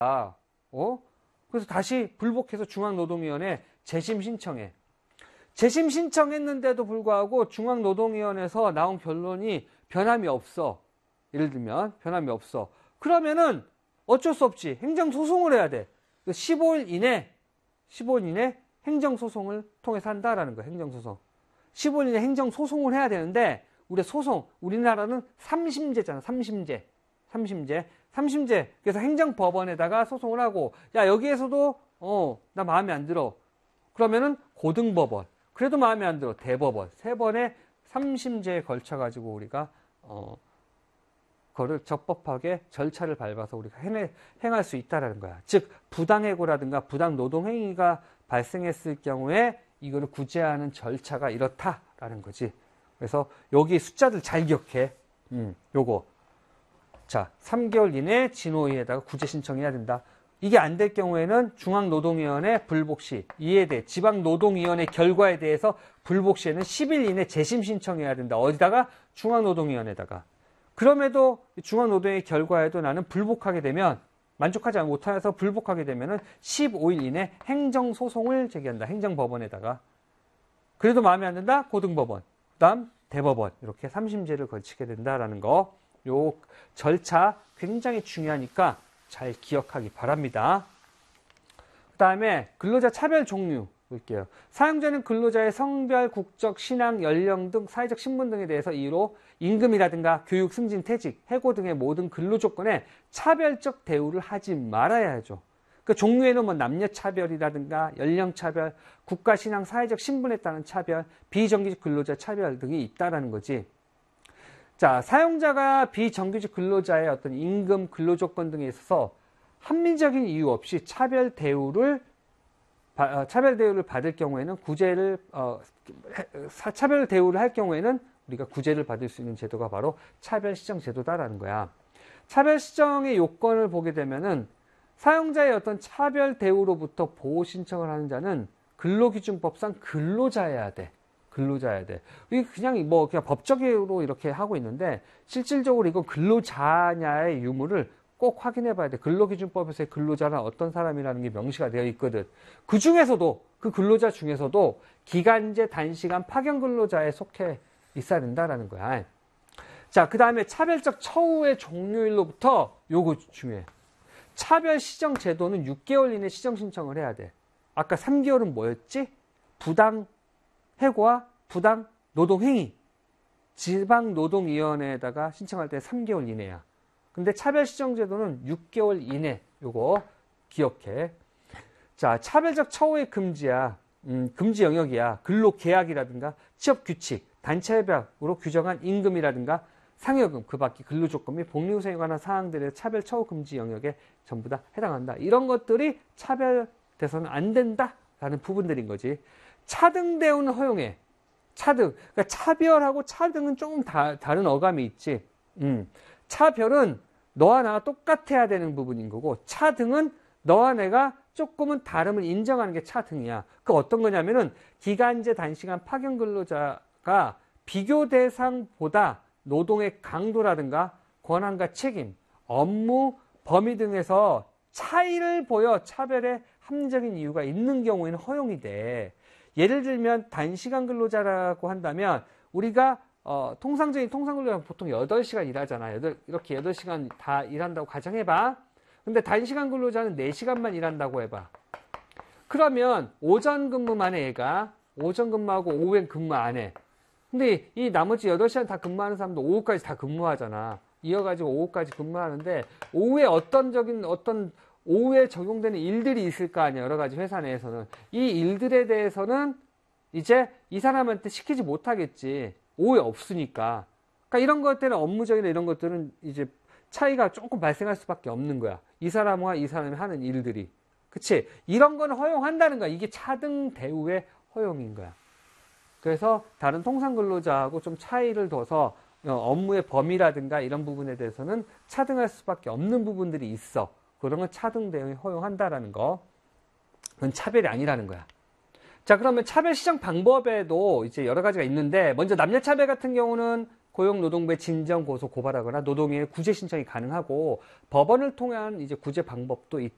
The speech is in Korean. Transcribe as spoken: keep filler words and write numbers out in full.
어? 그래서 다시 불복해서 중앙노동위원회 재심 신청해. 재심 신청했는데도 불구하고 중앙노동위원회에서 나온 결론이 변함이 없어. 예를 들면 변함이 없어. 그러면은 어쩔 수 없지. 행정소송을 해야 돼. 십오 일 이내, 십오 일 이내 행정소송을 통해서 한다라는 거야. 행정소송. 십오 일 이내 행정소송을 해야 되는데 우리 소송, 우리나라는 삼심제잖아. 삼심제. 삼심제. 삼심제. 그래서 행정법원에다가 소송을 하고 야 여기에서도 어, 나 마음에 안 들어. 그러면은 고등법원. 그래도 마음에 안 들어. 대법원. 세 번의 삼심제에 걸쳐가지고 우리가 어, 그거를 적법하게 절차를 밟아서 우리가 해내, 행할 수 있다라는 거야. 즉 부당해고라든가 부당노동행위가 발생했을 경우에 이거를 구제하는 절차가 이렇다라는 거지. 그래서 여기 숫자들 잘 기억해. 음, 요거. 자, 삼 개월 이내 진호위에다가 구제 신청해야 된다. 이게 안 될 경우에는 중앙노동위원회 불복시, 이에 대해 지방노동위원회 결과에 대해서 불복시에는 십 일 이내 재심 신청해야 된다. 어디다가? 중앙노동위원회에다가. 그럼에도 중앙노동위원회 결과에도 나는 불복하게 되면 만족하지 못해서 불복하게 되면은 십오 일 이내 행정소송을 제기한다. 행정법원에다가. 그래도 마음에 안 든다? 고등법원. 그 다음 대법원. 이렇게 삼심제를 거치게 된다라는 거. 요 절차 굉장히 중요하니까 잘 기억하기 바랍니다. 그 다음에 근로자 차별 종류 볼게요. 사용자는 근로자의 성별, 국적, 신앙, 연령 등 사회적 신분 등에 대해서 이유로 임금이라든가 교육, 승진, 퇴직, 해고 등의 모든 근로 조건에 차별적 대우를 하지 말아야 하죠. 그 종류에는 뭐 남녀 차별이라든가 연령 차별, 국가, 신앙, 사회적 신분에 따른 차별, 비정규직 근로자 차별 등이 있다라는 거지. 자, 사용자가 비정규직 근로자의 어떤 임금, 근로 조건 등에 있어서 합리적인 이유 없이 차별 대우를 차별 대우를 받을 경우에는 구제를 어, 차별 대우를 할 경우에는 우리가 구제를 받을 수 있는 제도가 바로 차별 시정 제도다라는 거야. 차별 시정의 요건을 보게 되면은 사용자의 어떤 차별 대우로부터 보호 신청을 하는 자는 근로기준법상 근로자여야 돼. 근로자여야 돼. 이게 그냥 뭐 그냥 법적으로 이렇게 하고 있는데 실질적으로 이건 근로자냐의 유무를 꼭 확인해 봐야 돼. 근로기준법에서의 근로자는 어떤 사람이라는 게 명시가 되어 있거든. 그 중에서도 그 근로자 중에서도 기간제 단시간 파견 근로자에 속해 있어야 된다라는 거야. 자, 그 다음에 차별적 처우의 종료일로부터 요거 중요해. 차별 시정 제도는 육 개월 이내 시정 신청을 해야 돼. 아까 삼 개월은 뭐였지? 부당 해고와 부당 노동행위. 지방노동위원회에다가 신청할 때 삼 개월 이내야. 근데 차별시정제도는 육 개월 이내. 요거 기억해. 자, 차별적 처우의 금지야. 음, 금지 영역이야. 근로계약이라든가 취업규칙, 단체협약으로 규정한 임금이라든가 상여금, 그 밖의 근로조건 및 복리후생에 관한 사항들의 차별 처우 금지 영역에 전부 다 해당한다. 이런 것들이 차별돼서는 안 된다라는 부분들인 거지. 차등 대우는 허용해. 차등. 그러니까 차별하고 차등은 조금 다, 다른 어감이 있지. 음. 차별은 너와 나와 똑같아야 되는 부분인 거고, 차등은 너와 내가 조금은 다름을 인정하는 게 차등이야. 그 어떤 거냐면은 기간제 단시간 파견 근로자가 비교 대상보다 노동의 강도라든가 권한과 책임, 업무, 범위 등에서 차이를 보여 차별의 합리적인 이유가 있는 경우에는 허용이 돼. 예를 들면 단시간 근로자라고 한다면 우리가 어, 통상적인 통상근로자는 보통 여덟 시간 일하잖아. 여덟, 이렇게 여덟 시간 다 일한다고 가정해봐. 근데 단시간 근로자는 네 시간만 일한다고 해봐. 그러면 오전 근무만 해, 얘가. 오전 근무하고 오후엔 근무 안 해. 근데 이 나머지 여덟 시간 다 근무하는 사람도 오후까지 다 근무하잖아. 이어가지고 오후까지 근무하는데 오후에 어떤적인 어떤 오후에 적용되는 일들이 있을 거 아니야. 여러 가지 회사 내에서는. 이 일들에 대해서는 이제 이 사람한테 시키지 못하겠지. 오후에 없으니까. 그러니까 이런 것들은 업무적인 이런 것들은 이제 차이가 조금 발생할 수밖에 없는 거야. 이 사람과 이 사람이 하는 일들이. 그치? 이런 거는 허용한다는 거야. 이게 차등 대우의 허용인 거야. 그래서 다른 통상 근로자하고 좀 차이를 둬서 업무의 범위라든가 이런 부분에 대해서는 차등할 수밖에 없는 부분들이 있어. 그런 건 차등 대응이 허용한다라는 거. 그건 차별이 아니라는 거야. 자, 그러면 차별 시정 방법에도 이제 여러 가지가 있는데, 먼저 남녀차별 같은 경우는 고용노동부에 진정, 고소, 고발하거나 노동위에 구제 신청이 가능하고, 법원을 통한 이제 구제 방법도